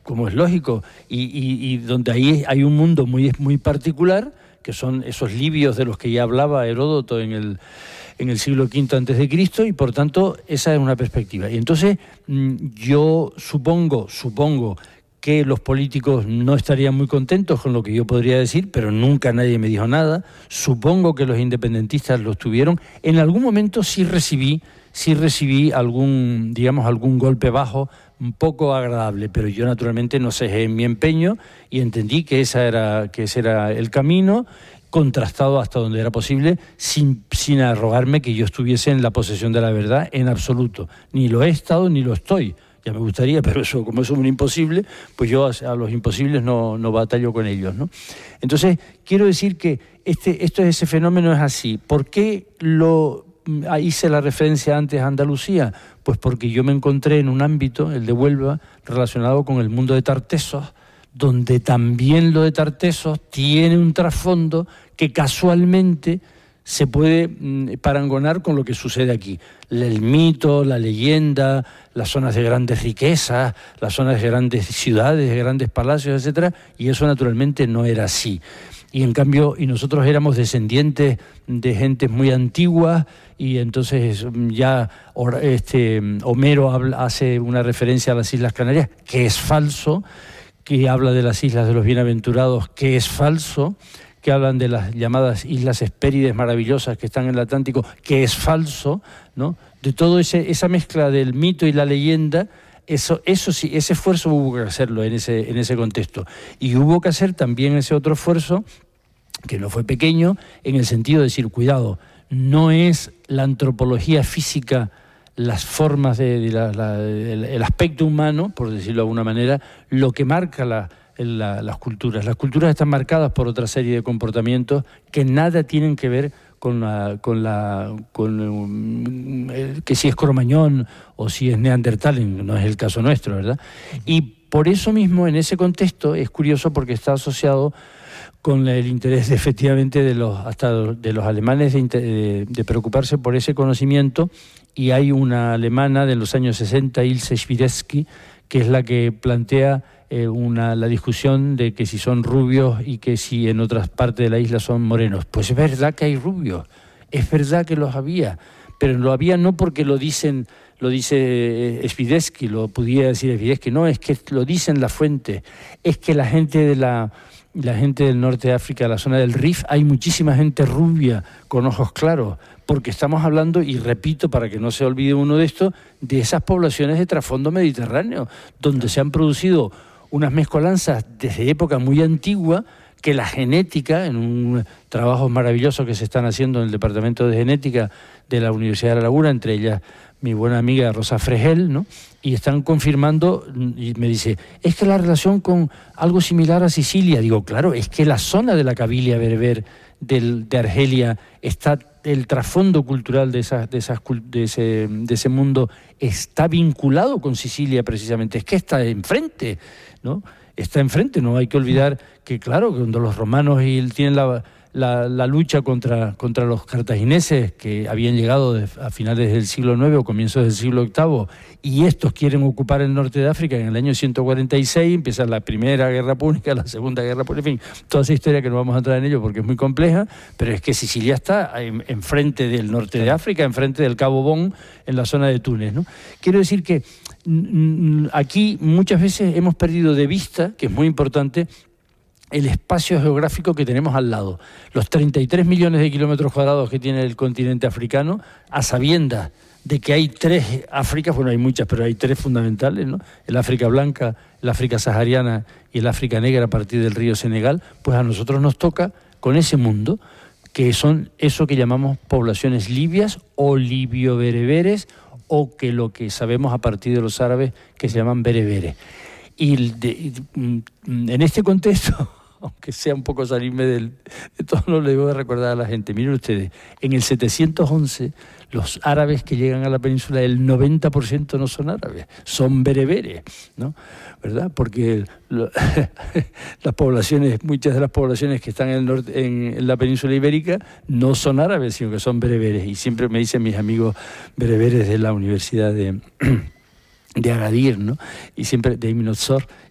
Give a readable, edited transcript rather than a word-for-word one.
como es lógico, y donde ahí hay un mundo muy, muy particular, que son esos libios de los que ya hablaba Heródoto en el siglo V antes de Cristo, y por tanto esa es una perspectiva. Y entonces yo supongo que los políticos no estarían muy contentos con lo que yo podría decir, pero nunca nadie me dijo nada. Supongo que los independentistas los tuvieron. En algún momento sí recibí algún golpe bajo, un poco agradable, pero yo naturalmente no cejé en mi empeño y entendí que ese era el camino, contrastado hasta donde era posible, sin arrogarme que yo estuviese en la posesión de la verdad en absoluto. Ni lo he estado ni lo estoy. Ya me gustaría, pero como eso es un imposible, pues yo a los imposibles no batallo con ellos, ¿no? Entonces, quiero decir que ese fenómeno es así. ¿Por qué hice la referencia antes a Andalucía? Pues porque yo me encontré en un ámbito, el de Huelva, relacionado con el mundo de Tartesos, donde también lo de Tartesos tiene un trasfondo que casualmente se puede parangonar con lo que sucede aquí. El mito, la leyenda, las zonas de grandes riquezas, las zonas de grandes ciudades, de grandes palacios, etcétera, y eso naturalmente no era así. Y en cambio, nosotros éramos descendientes de gentes muy antiguas, y entonces ya Homero hace una referencia a las Islas Canarias, que es falso, que habla de las Islas de los Bienaventurados, que es falso, que hablan de las llamadas Islas Hespérides maravillosas que están en el Atlántico, que es falso, ¿no? De todo esa mezcla del mito y la leyenda, eso sí, ese esfuerzo hubo que hacerlo en ese contexto. Y hubo que hacer también ese otro esfuerzo, que no fue pequeño, en el sentido de decir, cuidado, no es la antropología física, las formas, el aspecto humano, por decirlo de alguna manera, lo que marca las culturas. Las culturas están marcadas por otra serie de comportamientos que nada tienen que ver que si es cromañón o si es neandertal, no es el caso nuestro, ¿verdad? Y por eso mismo, en ese contexto, es curioso porque está asociado con el interés efectivamente de los alemanes de preocuparse por ese conocimiento, y hay una alemana de los años 60, Ilse Schwidetzky, que es la que plantea la discusión de que si son rubios y que si en otras partes de la isla son morenos. Pues es verdad que hay rubios, es verdad que los había, pero lo había no porque lo dice Schwidetzky, lo pudiera decir Schwidetzky, no, es que lo dicen las fuentes, es que la gente del norte de África, la zona del Rif, hay muchísima gente rubia con ojos claros, porque estamos hablando, y repito para que no se olvide uno de esto, de esas poblaciones de trasfondo mediterráneo, donde se han producido unas mezcolanzas desde época muy antigua, que la genética, en un trabajo maravilloso que se están haciendo en el Departamento de Genética de la Universidad de La Laguna, entre ellas mi buena amiga Rosa Fregel, ¿no? Y están confirmando, y me dice, es que la relación con algo similar a Sicilia. Digo, claro, es que la zona de la Cabilia berber de Argelia está, el trasfondo cultural de ese mundo está vinculado con Sicilia precisamente, es que está enfrente, ¿no? Está enfrente, no hay que olvidar que, claro, cuando los romanos tienen la lucha contra los cartagineses, que habían llegado a finales del siglo IX o comienzos del siglo VIII, y estos quieren ocupar el norte de África en el año 146, empieza la Primera Guerra Púnica, la Segunda Guerra Púnica, en fin, toda esa historia que no vamos a entrar en ello porque es muy compleja, pero es que Sicilia está enfrente del norte de África, enfrente del Cabo Bon, en la zona de Túnez, ¿no? Quiero decir que aquí muchas veces hemos perdido de vista, que es muy importante, el espacio geográfico que tenemos al lado. Los 33 millones de kilómetros cuadrados que tiene el continente africano, a sabiendas de que hay tres Áfricas, bueno, hay muchas, pero hay tres fundamentales, ¿no? El África blanca, el África sahariana y el África negra a partir del río Senegal, pues a nosotros nos toca con ese mundo, que son eso que llamamos poblaciones libias o libio-bereberes, o que lo que sabemos a partir de los árabes que se llaman bereberes. Y en este contexto, aunque sea un poco salirme de todo, lo le debo de recordar a la gente. Miren ustedes, en el 711, los árabes que llegan a la península, el 90% no son árabes, son bereberes, ¿no? ¿Verdad? Porque las poblaciones, muchas de las poblaciones que están en el norte, en la península ibérica, no son árabes, sino que son bereberes. Y siempre me dicen mis amigos bereberes de la Universidad de Agadir, ¿no? Y siempre de Ibn Otsor,